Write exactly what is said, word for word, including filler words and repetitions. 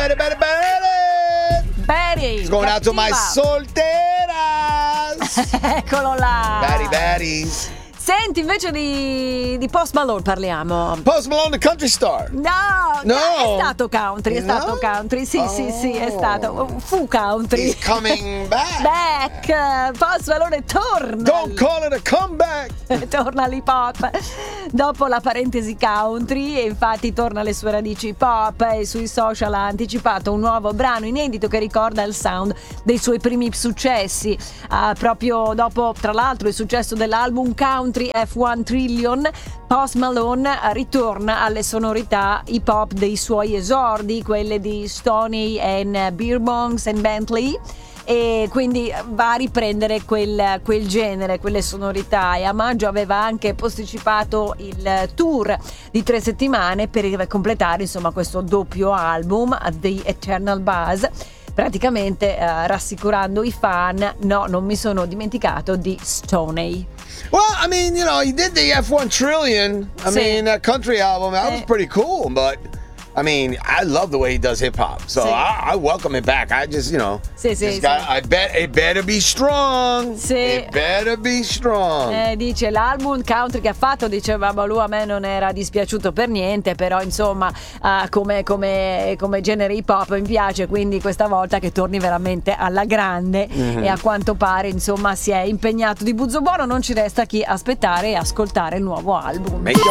bene, bene, bene. Betty. It's going out to my solteras. Eccolo là. Betty, Betty. Senti, invece di, di Post Malone parliamo. Post Malone, the country star. No, No. è stato country, è No? stato country. Sì, Oh. sì, sì, è stato. Fu country. He's coming back. Back. Post Malone torna. Don't call it a comeback. Torna all'hip hop dopo la parentesi country, e infatti torna alle sue radici hip hop, e sui social ha anticipato un nuovo brano inedito che ricorda il sound dei suoi primi successi, uh, proprio dopo tra l'altro il successo dell'album Country F uno Trillion. Post Malone ritorna alle sonorità hip hop dei suoi esordi, quelle di Stoney and Beer Bongs and Bentley, e quindi va a riprendere quel, quel genere, quelle sonorità. E a maggio aveva anche posticipato il tour di tre settimane per completare insomma questo doppio album The Eternal Buzz, praticamente eh, rassicurando i fan: no, non mi sono dimenticato di Stoney. Well, I mean, you know, he did the F one Trillion. I Sì. mean, that country album, that was Sì. pretty cool, but I mean, I love the way he does hip hop, so Sì. I, I welcome it back. I just, you know, Sì, sì, just got, sì. I bet it better be strong. Sì. It better be strong. Eh, dice l'album country che ha fatto, diceva lui, a me non era dispiaciuto per niente, però insomma eh, come, come, come genere hip hop mi piace, quindi questa volta che torni veramente alla grande. Mm-hmm. E a quanto pare insomma si è impegnato di buzzo buono. Non ci resta che aspettare e ascoltare il nuovo album. Make